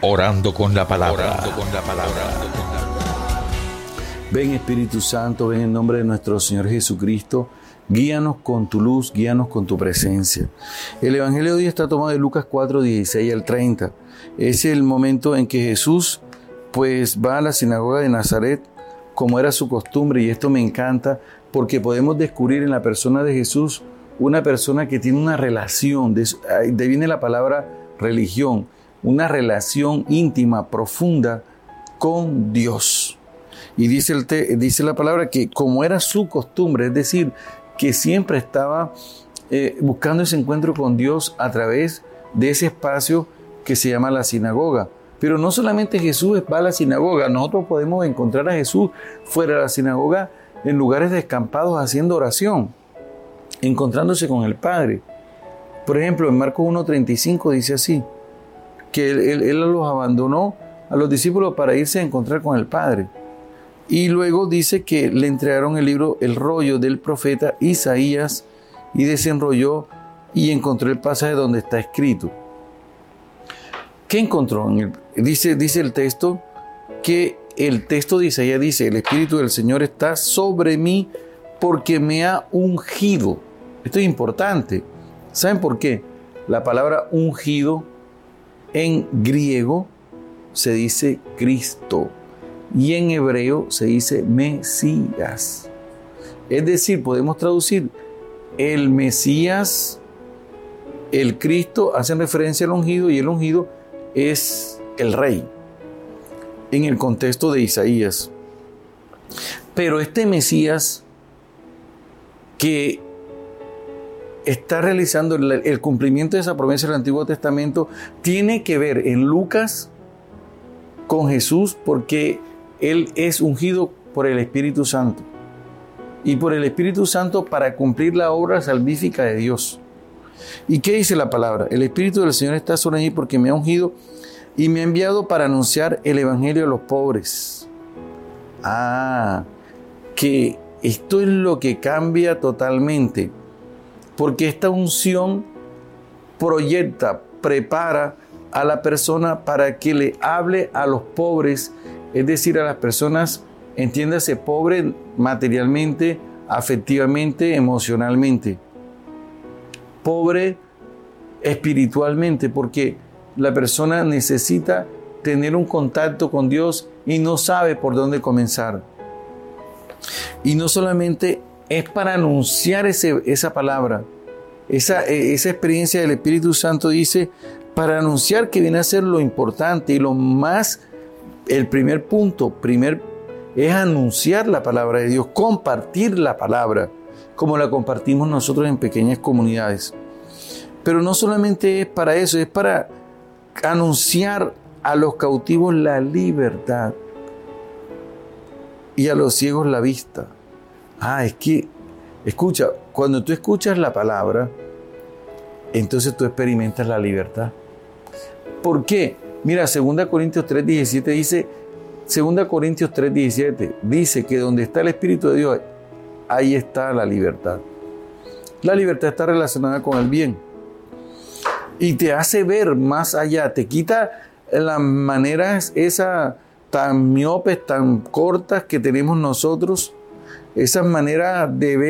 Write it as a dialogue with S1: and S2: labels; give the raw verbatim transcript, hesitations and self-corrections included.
S1: Orando con la palabra. Orando con la palabra.
S2: Ven Espíritu Santo, ven en nombre de nuestro Señor Jesucristo. Guíanos con tu luz, guíanos con tu presencia. El Evangelio de hoy está tomado de Lucas cuatro, dieciséis al treinta. Es el momento en que Jesús pues va a la sinagoga de Nazaret, como era su costumbre, y esto me encanta porque podemos descubrir en la persona de Jesús una persona que tiene una relación, de, de ahí viene la palabra religión, una relación íntima, profunda con Dios. Y dice, el te, dice la palabra que como era su costumbre, es decir, que siempre estaba eh, buscando ese encuentro con Dios a través de ese espacio que se llama la sinagoga. Pero no solamente Jesús va a la sinagoga, nosotros podemos encontrar a Jesús fuera de la sinagoga en lugares descampados haciendo oración, encontrándose con el Padre. Por ejemplo, en Marcos uno treinta y cinco dice así, que él, él, él los abandonó a los discípulos para irse a encontrar con el Padre. Y luego dice que le entregaron el libro, el rollo del profeta Isaías, y desenrolló y encontró el pasaje donde está escrito. ¿Qué encontró? En el, dice, dice el texto que el texto de Isaías dice, el Espíritu del Señor está sobre mí porque me ha ungido. Esto es importante. ¿Saben por qué? La palabra ungido en griego se dice Cristo y en hebreo se dice Mesías. Es decir, podemos traducir el Mesías, el Cristo, hacen referencia al ungido, y el ungido es el rey en el contexto de Isaías. Pero este Mesías que está realizando el, el cumplimiento de esa promesa del Antiguo Testamento tiene que ver en Lucas con Jesús, porque Él es ungido por el Espíritu Santo y por el Espíritu Santo para cumplir la obra salvífica de Dios. ¿Y qué dice la palabra? El Espíritu del Señor está sobre mí porque me ha ungido y me ha enviado para anunciar el Evangelio a los pobres. Ah, que esto es lo que cambia totalmente, porque esta unción proyecta, prepara a la persona para que le hable a los pobres, es decir, a las personas, entiéndase, pobre materialmente, afectivamente, emocionalmente, pobre espiritualmente, porque la persona necesita tener un contacto con Dios y no sabe por dónde comenzar. Y no solamente es para anunciar ese, esa palabra, esa, esa experiencia del Espíritu Santo dice, para anunciar que viene a ser lo importante y lo más, el primer punto, primer, es anunciar la palabra de Dios, compartir la palabra, como la compartimos nosotros en pequeñas comunidades. Pero no solamente es para eso, es para anunciar a los cautivos la libertad y a los ciegos la vista. Ah, es que, escucha, cuando tú escuchas la palabra, entonces tú experimentas la libertad. ¿Por qué? Mira, segunda Corintios tres diecisiete dice, segunda Corintios tres diecisiete dice que donde está el Espíritu de Dios, ahí está la libertad. La libertad está relacionada con el bien y te hace ver más allá, te quita las maneras esas tan miopes, tan cortas que tenemos nosotros, esas maneras de ver